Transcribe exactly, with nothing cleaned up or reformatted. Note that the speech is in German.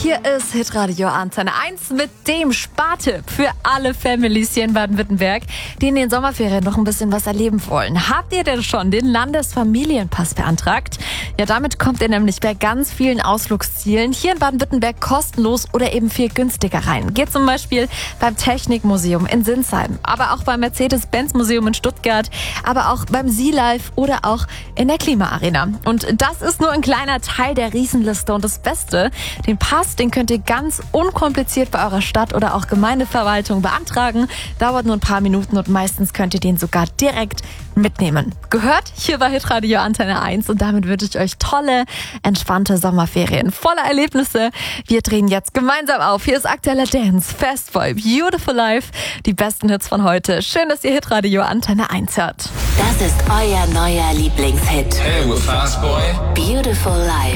Hier ist Hitradio Antenne eins mit dem Spartipp für alle Families hier in Baden-Württemberg, die in den Sommerferien noch ein bisschen was erleben wollen. Habt ihr denn schon den Landesfamilienpass beantragt? Ja, damit kommt ihr nämlich bei ganz vielen Ausflugszielen hier in Baden-Württemberg kostenlos oder eben viel günstiger rein. Geht zum Beispiel beim Technikmuseum in Sinsheim, aber auch beim Mercedes-Benz-Museum in Stuttgart, aber auch beim Sea Life oder auch in der Klimaarena. Und das ist nur ein kleiner Teil der Riesenliste und das Beste, den Pass, den könnt ihr ganz unkompliziert bei eurer Stadt oder auch Gemeindeverwaltung beantragen. Dauert nur ein paar Minuten und meistens könnt ihr den sogar direkt mitnehmen. Gehört? Hier war Hitradio Antenne eins und damit wünsche ich euch tolle, entspannte Sommerferien voller Erlebnisse. Wir drehen jetzt gemeinsam auf. Hier ist aktueller Dance, Fastboy, Beautiful Life, die besten Hits von heute. Schön, dass ihr Hitradio Antenne eins hört. Das ist euer neuer Lieblingshit. Hey, we're Fastboy. Beautiful Life.